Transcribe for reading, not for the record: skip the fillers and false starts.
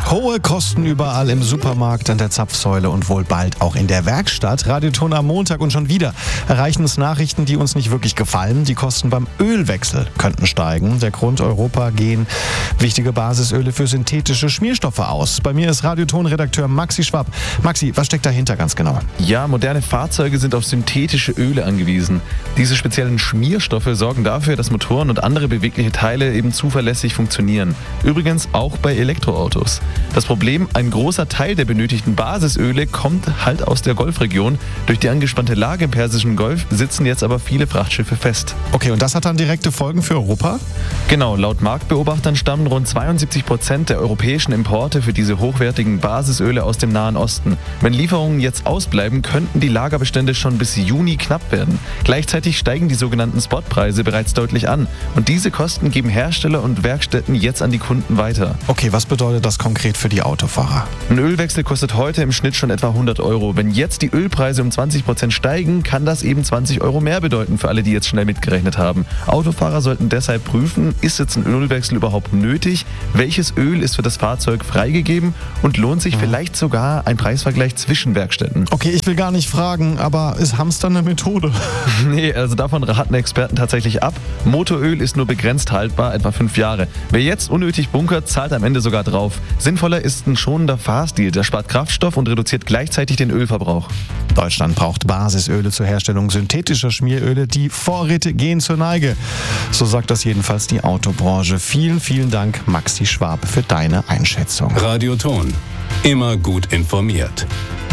Hohe Kosten überall im Supermarkt, an der Zapfsäule und wohl bald auch in der Werkstatt. Radioton am Montag und schon wieder erreichen uns Nachrichten, die uns nicht wirklich gefallen. Die Kosten beim Ölwechsel könnten steigen. Der Grund: Europa gehen wichtige Basisöle für synthetische Schmierstoffe aus. Bei mir ist Radioton-Redakteur Maxi Schwab. Maxi, was steckt dahinter ganz genau? Ja, moderne Fahrzeuge sind auf synthetische Öle angewiesen. Diese speziellen Schmierstoffe sorgen dafür, dass Motoren und andere bewegliche Teile eben zuverlässig funktionieren. Übrigens auch bei Elektroautos. Das Problem: ein großer Teil der benötigten Basisöle kommt halt aus der Golfregion. Durch die angespannte Lage im Persischen Golf sitzen jetzt aber viele Frachtschiffe fest. Okay, und das hat dann direkte Folgen für Europa? Genau, laut Marktbeobachtern stammen rund 72% der europäischen Importe für diese hochwertigen Basisöle aus dem Nahen Osten. Wenn Lieferungen jetzt ausbleiben, könnten die Lagerbestände schon bis Juni knapp werden. Gleichzeitig steigen die sogenannten Spotpreise bereits deutlich an. Und diese Kosten geben Hersteller und Werkstätten jetzt an die Kunden weiter. Okay, was bedeutet das konkret für die Autofahrer? Ein Ölwechsel kostet heute im Schnitt schon etwa 100 Euro. Wenn jetzt die Ölpreise um 20% steigen, kann das eben 20 Euro mehr bedeuten für alle, die jetzt schnell mitgerechnet haben. Autofahrer sollten deshalb prüfen, ist jetzt ein Ölwechsel überhaupt nötig? Welches Öl ist für das Fahrzeug freigegeben? Und lohnt sich vielleicht sogar ein Preisvergleich zwischen Werkstätten? Okay, ich will gar nicht fragen, aber ist Hamstern eine Methode? Nee, also davon raten Experten tatsächlich ab. Motoröl ist nur begrenzt haltbar, etwa 5 Jahre. Wer jetzt unnötig bunkert, zahlt am Ende sogar drauf. Sinnvoller ist ein schonender Fahrstil. Der spart Kraftstoff und reduziert gleichzeitig den Ölverbrauch. Deutschland braucht Basisöle zur Herstellung synthetischer Schmieröle. Die Vorräte gehen zur Neige. So sagt das jedenfalls die Autobranche. Vielen, vielen Dank, Maxi Schwab, für deine Einschätzung. Radioton. Immer gut informiert.